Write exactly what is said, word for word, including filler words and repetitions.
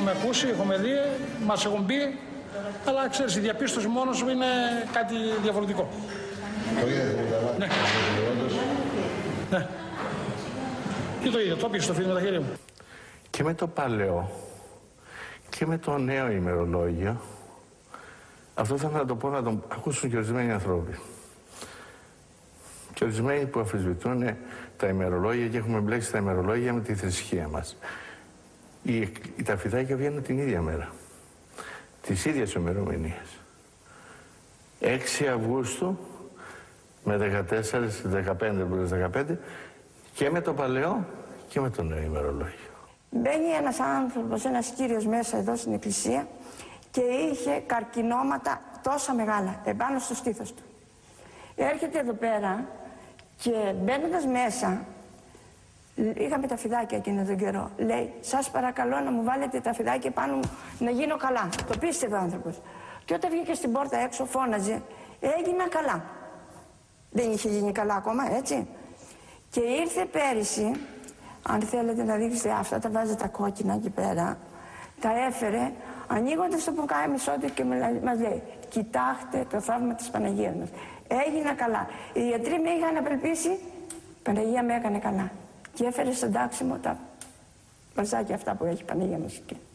έχουμε ακούσει, έχουμε δει, μας έχουν πει, αλλά ξέρεις, η διαπίστωση μόνος σου είναι κάτι διαφορετικό. Το είδατε, ναι. Ναι. Τι το είδε, το πήγε στο φίλο με τα χέρια μου. Και με το παλαιό και με το νέο ημερολόγιο, αυτό θα ήθελα να το πω, να το ακούσουν και ορισμένοι άνθρωποι. Και ορισμένοι που αμφισβητούν τα ημερολόγια και έχουμε μπλέξει τα ημερολόγια με τη θρησκεία μας. Οι, οι ταφιδάκια βγαίνουν την ίδια μέρα, της ίδιας ημερομηνίας. έξι Αυγούστου με δεκατέσσερα, δεκαπέντε, δεκαπέντε και με το παλαιό και με το νέο ημερολόγιο. Μπαίνει ένας άνθρωπος, ένας κύριος μέσα εδώ στην εκκλησία και είχε καρκινώματα τόσα μεγάλα επάνω στο στήθος του. Έρχεται εδώ πέρα και μπαίνοντας μέσα, είχαμε τα φιδάκια εκείνο τον καιρό. Λέει, σας παρακαλώ να μου βάλετε τα φιδάκια πάνω μου να γίνω καλά. Το πίστευε ο άνθρωπος. Και όταν βγήκε στην πόρτα έξω φώναζε, έγινα καλά. Δεν είχε γίνει καλά ακόμα, έτσι. Και ήρθε πέρυσι, αν θέλετε να δείξετε αυτά, τα βάζετε τα κόκκινα εκεί πέρα, τα έφερε, ανοίγοντας το πουκάμισό του και μας λέει, κοιτάξτε το θαύμα της Παναγίας μας. Έγινα καλά. Οι ιατροί με είχαν απελπίσει, η Παναγία με έκανε καλά. Και έφερε στον τάξιμο τα βαζάκια αυτά που έχει η Παναγία μας εκεί.